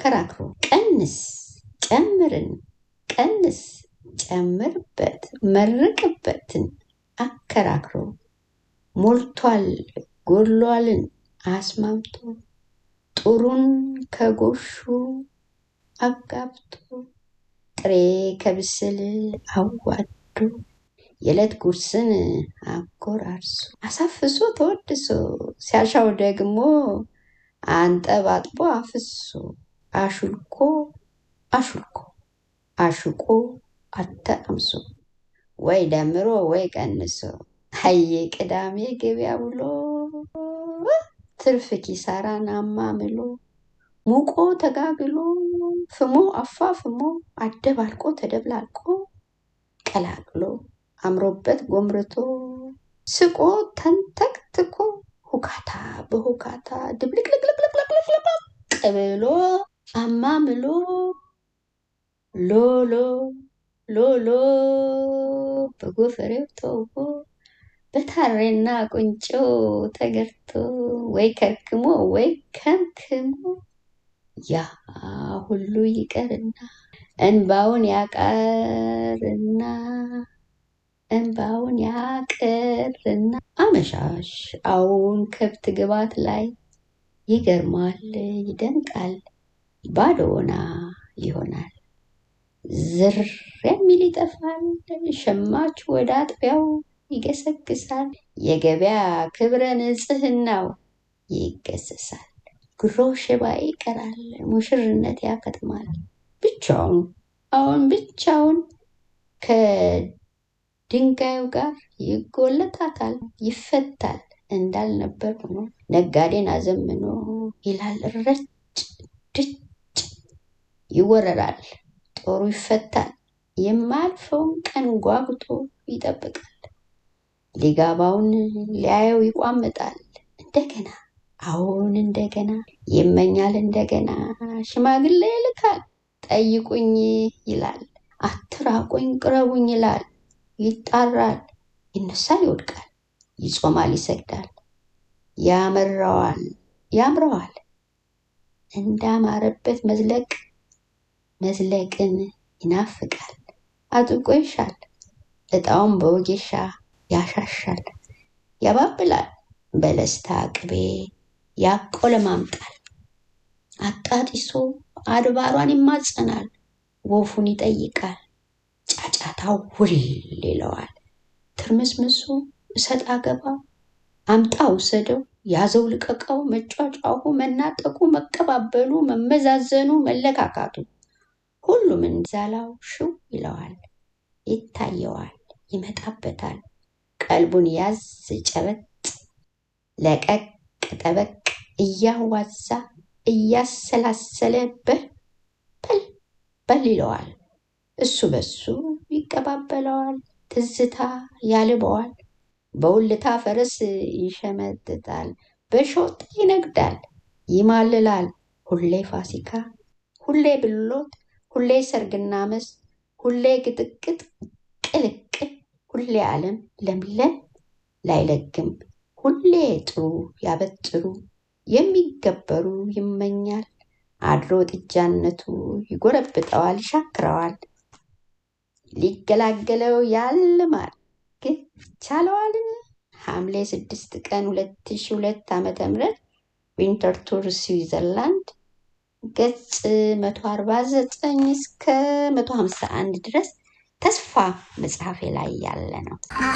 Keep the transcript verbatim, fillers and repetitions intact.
አከራክሮ ቀንስ ጨምርን ቀንስ ጨምርበት መርቅበትን አከራክሮ ሞልቷል ጎድሏልን አስማምቶ ጥሩን ከጎሹ አጋብቶ ጥሬ ከብስል አዋዶ የለት ጉርስን አጎራርሶ አሳፍሶ ተወድሶ ሲያሻው ደግሞ አንጠባጥቦ አፍሶ አሹልኮ አሹልኮ አሹቆ አተአምሶ ወይ ደምሮ ወይ ቀንሶ አየ ቅዳሜ ገበያ ብሎ ትርፍ ኪሳራን አማምሎ ሙቆ ተጋግሎ ፍሞ አፋፍሞ አደባልቆ ተደብላልቆ ቀላቅሎ አምሮበት ጎምርቶ ስቆ ተንተክትኮ ሁካታ በሁካታ ድብልቅልቅልቅልቅልቅልቅ ብሎ አማምሎ ሎሎ ሎሎ በጎፈሬው ተውቦ በታሬና ቁንጮ ተገርቶ ወይ ከርክሞ ወይ ከምክሞ ያ ሁሉ ይቀርና እንባውን ያቀርና እንባውን ያቀርና አመሻሽ አሁን ከብት ግባት ላይ ይገርማል ይደንቃል ባዶና ይሆናል ዝር የሚል ይጠፋል ሸማች ወደ አጥቢያው ይገሰግሳል የገበያ ክብረ ንጽህናው ይገሰሳል ግሮ ሸባ ይቀራል ሙሽርነት ያከትማል ብቻውን አሁን ብቻውን ከድንጋዩ ጋር ይጎለታታል ይፈታል እንዳልነበር ሆኖ ነጋዴን አዘምኖ ይላል ረጭ ድጭ ይወረራል ጦሩ ይፈታል የማልፈውን ቀን ጓጉቶ ይጠብቃል ሊጋባውን ሊያየው ይቋምጣል እንደገና አሁን እንደገና ይመኛል እንደገና ሽማግሌ ይልካል ጠይቁኝ ይላል አትራቁኝ ቅረቡኝ ይላል ይጣራል ይነሳል ይወድቃል ይጾማል ይሰግዳል ያመራዋል ያምረዋል እንዳማረበት መዝለቅ መዝለቅን ይናፍቃል አጥብቆ ይሻል እጣውን በወጌሻ ያሻሻል ያባብላል በለስታ ቅቤ ያቆለማምጣል አጣጢሶ አድባሯን ይማጸናል ወፉን ይጠይቃል ጫጫታው ውል ይለዋል ትርምስምሱ እሰጣ ገባ አምጣው ሰደው ያዘው ልቀቀው መጫጫሁ መናጠቁ መቀባበሉ መመዛዘኑ መለካካቱ ሁሉም እንዛላው ሽው ይለዋል ይታየዋል ይመጣበታል ቀልቡን ያዝ ጨበጥ ለቀቅ ጠበቅ እያዋዛ እያሰላሰለ በል በል ይለዋል እሱ በሱ ይቀባበለዋል ትዝታ ያልበዋል በውልታ ፈረስ ይሸመጥጣል በሾጥ ይነግዳል ይማልላል ሁሌ ፋሲካ ሁሌ ብሎት ሁሌ ሰርግና መስ ሁሌ ግጥቅጥ ቅልቅል ሁሌ ዓለም ለምለም ላይለግም ሁሌ ጥሩ ያበጥሩ የሚገበሩ ይመኛል አድሮ ጥጃነቱ ይጎረብጠዋል ይሻክረዋል ሊገላገለው ያልማል ግን ቻለዋል ሐምሌ ስድስት ቀን ሁለት ሺህ ሁለት ዓመተ ምህረት ዊንተር ቱር ስዊዘርላንድ ገጽ መቶ አርባ ዘጠኝ እስከ መቶ ሃምሳ አንድ ድረስ ተስፋ መጽሐፌ ላይ ያለ ነው